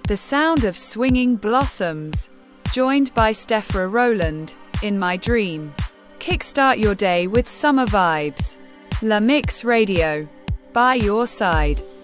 The sound of swinging blossoms. Joined by Stephra Rowland, In My Dream. Kickstart your day with summer vibes. La Mix Radio. By your side.